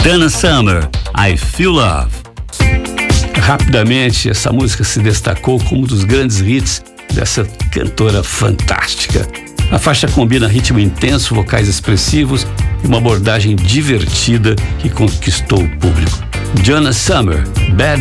Donna Summer, I Feel Love. Rapidamente, essa música se destacou como um dos grandes hits dessa cantora fantástica. A faixa combina ritmo intenso, vocais expressivos e uma abordagem divertida que conquistou o público. Donna Summer, Bad